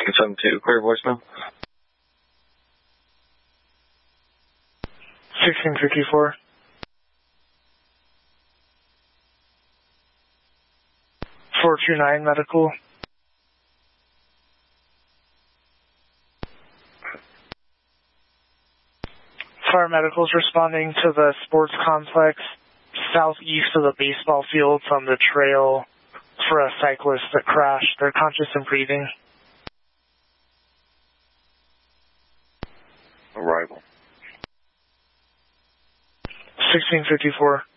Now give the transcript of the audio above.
272, clear voicemail. 1654. (429) medical. Fire medicals responding to the sports complex southeast of the baseball field from the trail for a cyclist that crashed. They're conscious and breathing. Arrival. 1654.